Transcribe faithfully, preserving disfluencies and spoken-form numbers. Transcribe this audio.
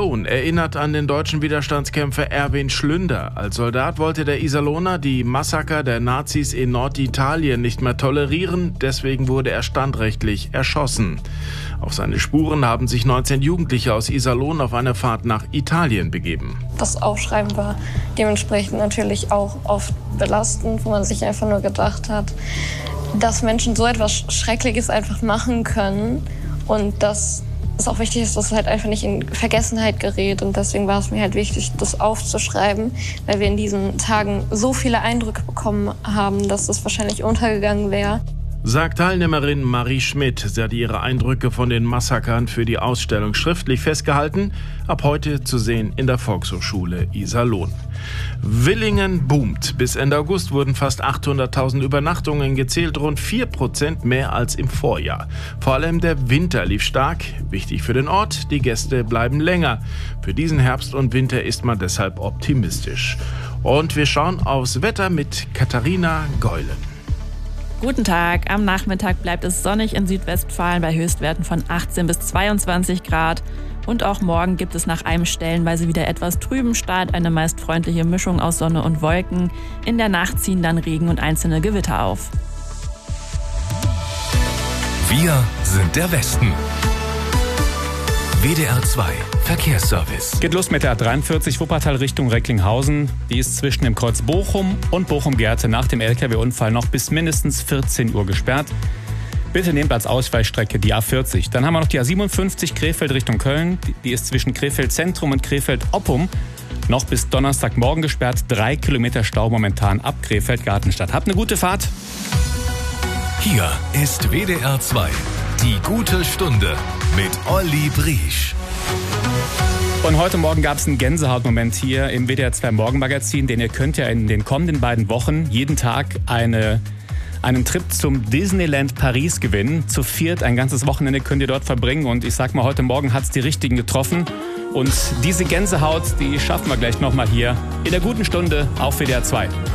Iserlohn erinnert an den deutschen Widerstandskämpfer Erwin Schlünder. Als Soldat wollte der Iserlohner die Massaker der Nazis in Norditalien nicht mehr tolerieren. Deswegen wurde er standrechtlich erschossen. Auf seine Spuren haben sich neunzehn Jugendliche aus Iserlohn auf eine Fahrt nach Italien begeben. Das Aufschreiben war dementsprechend natürlich auch oft belastend, wo man sich einfach nur gedacht hat, dass Menschen so etwas Schreckliches einfach machen können und dass es auch wichtig ist, dass es halt einfach nicht in Vergessenheit gerät. Und deswegen war es mir halt wichtig, das aufzuschreiben, weil wir in diesen Tagen so viele Eindrücke bekommen haben, dass das wahrscheinlich untergegangen wäre. Sagt Teilnehmerin Marie Schmidt. Sie hat ihre Eindrücke von den Massakern für die Ausstellung schriftlich festgehalten. Ab heute zu sehen in der Volkshochschule Iserlohn. Willingen boomt. Bis Ende August wurden fast achthunderttausend Übernachtungen gezählt, rund vier Prozent mehr als im Vorjahr. Vor allem der Winter lief stark. Wichtig für den Ort, die Gäste bleiben länger. Für diesen Herbst und Winter ist man deshalb optimistisch. Und wir schauen aufs Wetter mit Katharina Geulen. Guten Tag. Am Nachmittag bleibt es sonnig in Südwestfalen bei Höchstwerten von achtzehn bis zweiundzwanzig Grad. Und auch morgen gibt es nach einem stellenweise wieder etwas trüben Start, eine meist freundliche Mischung aus Sonne und Wolken. In der Nacht ziehen dann Regen und einzelne Gewitter auf. Wir sind der Westen. W D R zwei Verkehrsservice. Geht los mit der A dreiundvierzig Wuppertal Richtung Recklinghausen. Die ist zwischen dem Kreuz Bochum und Bochum-Gerte nach dem L K W-Unfall noch bis mindestens vierzehn Uhr gesperrt. Bitte nehmt als Ausweichstrecke die A vierzig. Dann haben wir noch die A siebenundfünfzig Krefeld Richtung Köln. Die ist zwischen Krefeld Zentrum und Krefeld Oppum noch bis Donnerstagmorgen gesperrt. Drei Kilometer Stau momentan ab Krefeld Gartenstadt. Habt eine gute Fahrt. Hier ist W D R zwei. Die gute Stunde mit Olli Briesch. Und heute Morgen gab es einen Gänsehautmoment hier im W D R zwei Morgenmagazin, denn ihr könnt ja in den kommenden beiden Wochen jeden Tag eine, einen Trip zum Disneyland Paris gewinnen. Zu viert, ein ganzes Wochenende könnt ihr dort verbringen. Und ich sag mal, heute Morgen hat es die Richtigen getroffen. Und diese Gänsehaut, die schaffen wir gleich nochmal hier in der guten Stunde auf W D R zwei.